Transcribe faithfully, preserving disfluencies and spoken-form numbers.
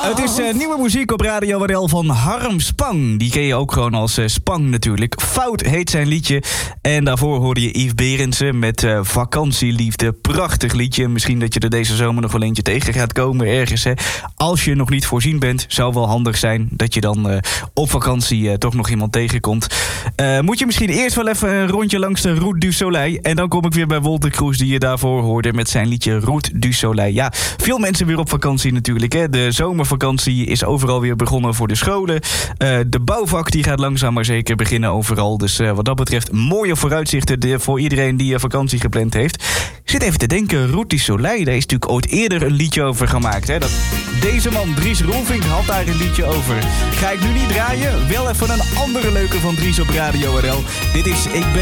Het is uh, nieuwe muziek op Radio R L van Harm Spang. Die ken je ook gewoon als uh, Spang natuurlijk. Fout heet zijn liedje. En daarvoor hoorde je Yves Berendsen met uh, Vakantieliefde. Prachtig liedje. Misschien dat je er deze zomer nog wel eentje tegen gaat komen ergens. Hè. Als je nog niet voorzien bent, zou wel handig zijn dat je dan uh, op vakantie uh, toch nog iemand tegenkomt. Uh, moet je misschien eerst wel even een rondje langs de Route du Soleil. En dan kom ik weer bij Wolter Kroes, die je daarvoor hoorde met zijn liedje Route du Soleil. Ja, veel mensen weer op vakantie natuurlijk. Hè. De zomervakantie is overal weer begonnen voor de scholen. Uh, de bouwvak die gaat langzaam maar zeker beginnen overal. Dus uh, wat dat betreft mooie vooruitzichten de, voor iedereen die uh, vakantie gepland heeft. Ik zit even te denken, Route du Soleil, daar is natuurlijk ooit eerder een liedje over gemaakt. Hè. Dat, deze man, Dries Roelvink, had daar een liedje over. Ga ik nu niet draaien, wel even een andere leuke van Dries op Radio R L. Dit is Ik ben